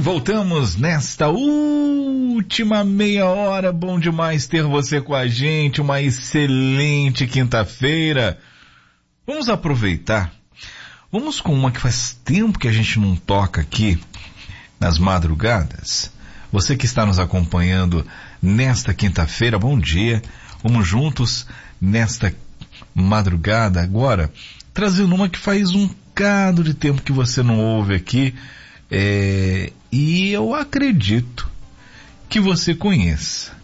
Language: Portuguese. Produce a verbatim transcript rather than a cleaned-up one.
voltamos nesta última meia hora. Bom demais ter você com a gente. Uma excelente quinta-feira. Vamos aproveitar. Vamos com uma que faz tempo que a gente não toca aqui nas madrugadas. Você que está nos acompanhando nesta quinta-feira, bom dia. Vamos juntos nesta madrugada agora, trazendo uma que faz um bocado de tempo que você não ouve aqui. É, e eu acredito que você conheça.